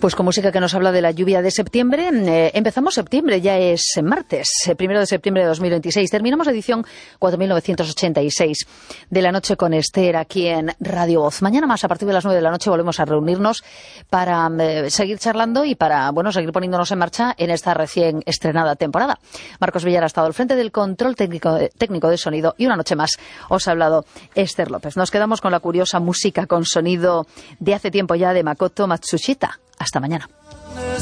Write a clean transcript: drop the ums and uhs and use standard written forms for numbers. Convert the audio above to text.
Pues con música que nos habla de la lluvia de septiembre. Empezamos septiembre, ya es martes, 1 de septiembre de 2026. Terminamos edición 4986 de La Noche con Esther aquí en Radio Voz. Mañana más, a partir de las 9 de la noche, volvemos a reunirnos para seguir charlando y para seguir poniéndonos en marcha en esta recién estrenada temporada. Marcos Villar ha estado al frente del control técnico de sonido y una noche más os ha hablado Esther López. Nos quedamos con la curiosa música con sonido de hace tiempo ya de Makoto Matsushita. Hasta mañana.